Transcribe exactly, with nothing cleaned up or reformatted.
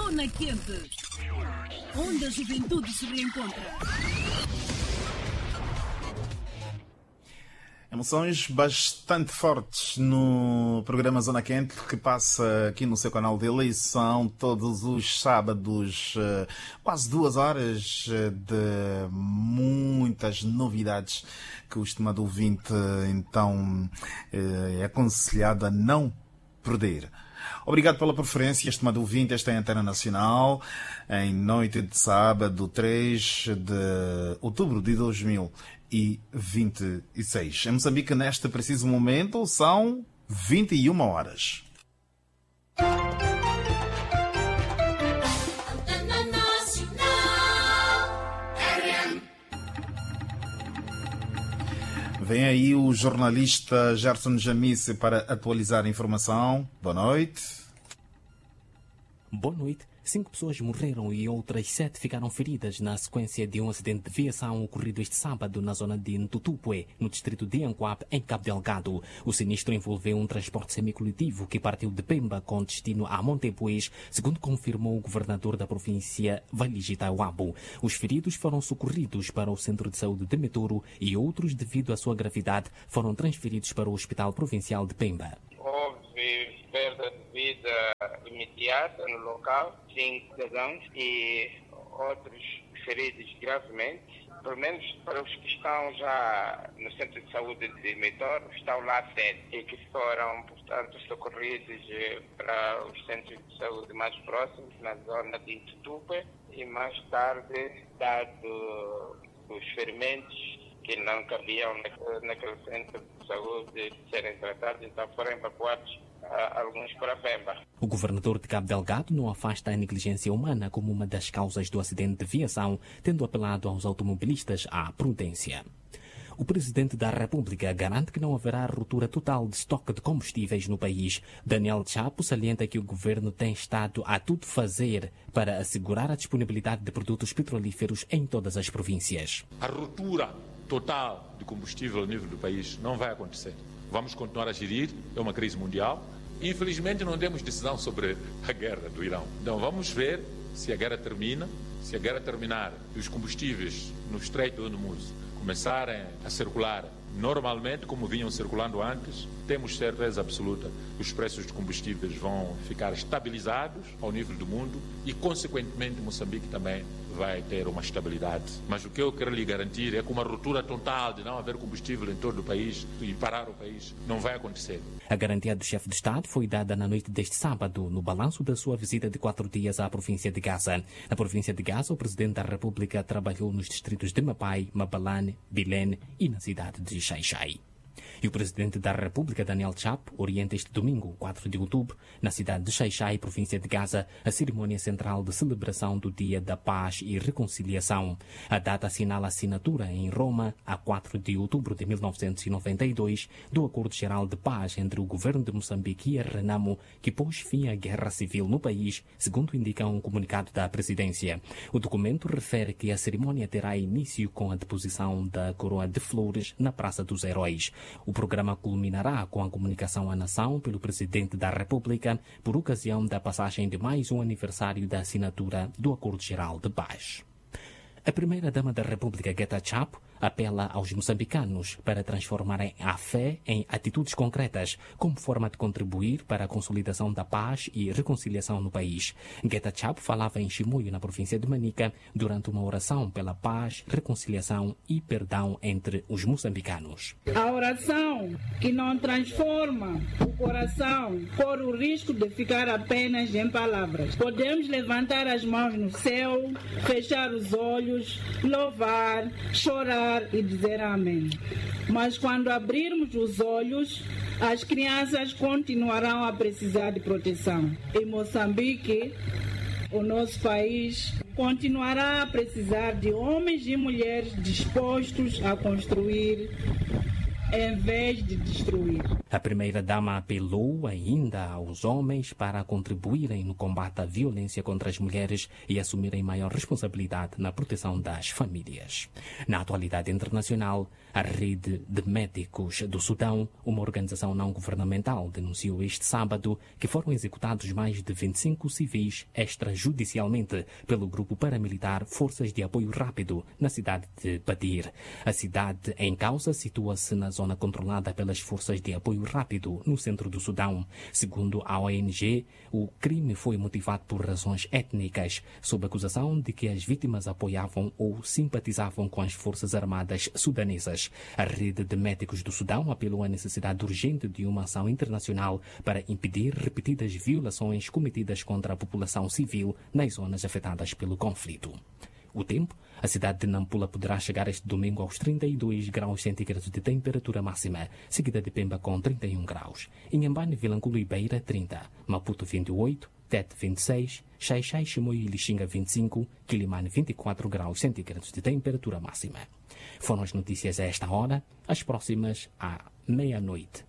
Zona Quente, onde a juventude se reencontra. Emoções bastante fortes no programa Zona Quente, que passa aqui no seu canal de eleição todos os sábados, quase duas horas de muitas novidades que o estimado ouvinte então é aconselhado a não perder. Obrigado pela preferência, estimado ouvinte. Esta é a Antena Nacional, em noite de sábado, três de outubro de dois mil e vinte e seis. Em Moçambique, neste preciso momento, são vinte e uma horas. Vem aí o jornalista Gerson Jamice para atualizar a informação. Boa noite. Boa noite. Cinco pessoas morreram e outras sete ficaram feridas na sequência de um acidente de viação ocorrido este sábado na zona de Ntutupue, no distrito de Anguape, em Cabo Delgado. O sinistro envolveu um transporte semicoletivo que partiu de Pemba com destino a Montepuez, segundo confirmou o governador da província, Valigi Taiwabo. Os feridos foram socorridos para o centro de saúde de Metoro e outros, devido à sua gravidade, foram transferidos para o Hospital Provincial de Pemba. Houve perda de vida imediata no local, cinco cidadãos e outros feridos gravemente. Pelo menos para os que estão já no centro de saúde de Metoro, estão lá sete e que foram, portanto, socorridos para os centros de saúde mais próximos, na zona de Ntutupue, e mais tarde, dado os ferimentos que não cabiam naquele centro de saúde serem tratados, então foram evacuados uh, alguns para Pemba. O governador de Cabo Delgado não afasta a negligência humana como uma das causas do acidente de viação, tendo apelado aos automobilistas à prudência. O presidente da República garante que não haverá ruptura total de estoque de combustíveis no país. Daniel Chapo salienta que o governo tem estado a tudo fazer para assegurar a disponibilidade de produtos petrolíferos em todas as províncias. A ruptura total de combustível a nível do país não vai acontecer. Vamos continuar a gerir, é uma crise mundial. Infelizmente não temos decisão sobre a guerra do Irão. Então vamos ver se a guerra termina, se a guerra terminar e os combustíveis no Estreito de Hormuz começarem a circular normalmente como vinham circulando antes, temos certeza absoluta que os preços de combustíveis vão ficar estabilizados ao nível do mundo e, consequentemente, Moçambique também vai ter uma estabilidade. Mas o que eu quero lhe garantir é que uma ruptura total de não haver combustível em todo o país e parar o país não vai acontecer. A garantia do chefe de Estado foi dada na noite deste sábado, no balanço da sua visita de quatro dias à província de Gaza. Na província de Gaza, o presidente da República trabalhou nos distritos de Mapai, Mabalane, Bilene e na cidade de Xai-Xai. E o presidente da República, Daniel Chapo, orienta este domingo, quatro de outubro, na cidade de Xai-Xai, província de Gaza, a cerimônia central de celebração do Dia da Paz e Reconciliação. A data assinala a assinatura em Roma, a quatro de outubro de mil novecentos e noventa e dois, do Acordo Geral de Paz entre o governo de Moçambique e a Renamo, que pôs fim à guerra civil no país, segundo indica um comunicado da presidência. O documento refere que a cerimônia terá início com a deposição da coroa de flores na Praça dos Heróis. O programa culminará com a comunicação à nação pelo Presidente da República por ocasião da passagem de mais um aniversário da assinatura do Acordo Geral de Paz. A primeira-dama da República, Geta Chapo, apela aos moçambicanos para transformarem a fé em atitudes concretas como forma de contribuir para a consolidação da paz e reconciliação no país. Geta Chapo falava em Chimoio, na província de Manica, durante uma oração pela paz, reconciliação e perdão entre os moçambicanos. A oração que não transforma o coração corre o risco de ficar apenas em palavras. Podemos levantar as mãos no céu, fechar os olhos, louvar, chorar e dizer amém. Mas quando abrirmos os olhos, as crianças continuarão a precisar de proteção. Em Moçambique, o nosso país continuará a precisar de homens e mulheres dispostos a construir em vez de destruir. A primeira-dama apelou ainda aos homens para contribuírem no combate à violência contra as mulheres e assumirem maior responsabilidade na proteção das famílias. Na atualidade internacional, a Rede de Médicos do Sudão, uma organização não governamental, denunciou este sábado que foram executados mais de vinte e cinco civis extrajudicialmente pelo grupo paramilitar Forças de Apoio Rápido na cidade de Badir. A cidade em causa situa-se na zona controlada pelas Forças de Apoio Rápido, no centro do Sudão. Segundo a O N G, o crime foi motivado por razões étnicas, sob acusação de que as vítimas apoiavam ou simpatizavam com as Forças Armadas sudanesas. A Rede de Médicos do Sudão apelou à necessidade urgente de uma ação internacional para impedir repetidas violações cometidas contra a população civil nas zonas afetadas pelo conflito. O tempo: a cidade de Nampula poderá chegar este domingo aos trinta e dois graus centígrados de temperatura máxima, seguida de Pemba com trinta e um graus. Inhambane, Vilanculo e Beira, trinta. Maputo, vinte e oito. Tete, vinte e seis. Xai-Xai, Chimoio e Lixinga, vinte e cinco. Quilimane, vinte e quatro graus centígrados de temperatura máxima. Foram as notícias a esta hora, as próximas à meia-noite.